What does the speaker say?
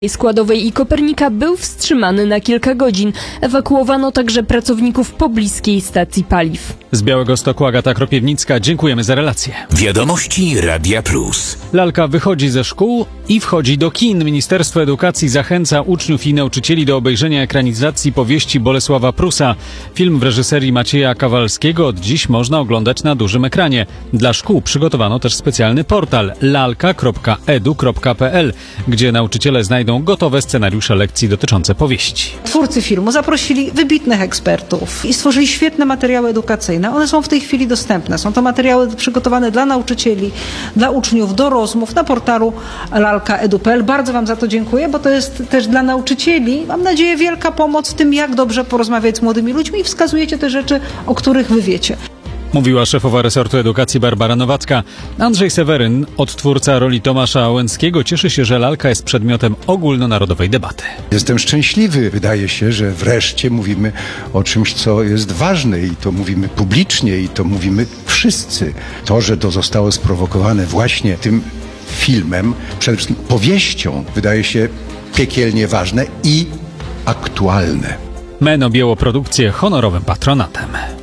Składowej i Kopernika był wstrzymany na kilka godzin. Ewakuowano także pracowników pobliskiej stacji paliw. Z Białegostoku Agata Kropiewnicka, dziękujemy za relację. Wiadomości Radia Plus. Lalka wychodzi ze szkół i wchodzi do kin. Ministerstwo Edukacji zachęca uczniów i nauczycieli do obejrzenia ekranizacji powieści Bolesława Prusa. Film w reżyserii Macieja Kawalskiego od dziś można oglądać na dużym ekranie. Dla szkół przygotowano też specjalny portal lalka.edu.pl, gdzie nauczyciele znajdą gotowe scenariusze lekcji dotyczące powieści. Twórcy filmu zaprosili wybitnych ekspertów i stworzyli świetne materiały edukacyjne. One są w tej chwili dostępne. Są to materiały przygotowane dla nauczycieli, dla uczniów, do rozmów na portalu lalka.edu.pl. Bardzo Wam za to dziękuję, bo to jest też dla nauczycieli, mam nadzieję, wielka pomoc w tym, jak dobrze porozmawiać z młodymi ludźmi i wskazujecie te rzeczy, o których Wy wiecie. Mówiła szefowa resortu edukacji Barbara Nowacka. Andrzej Seweryn, odtwórca roli Tomasza Łęckiego, cieszy się, że lalka jest przedmiotem ogólnonarodowej debaty. Jestem szczęśliwy. Wydaje się, że wreszcie mówimy o czymś, co jest ważne i to mówimy publicznie i to mówimy wszyscy. To, że to zostało sprowokowane właśnie tym filmem, przede wszystkim powieścią, wydaje się piekielnie ważne i aktualne. MEN objęło produkcję honorowym patronatem.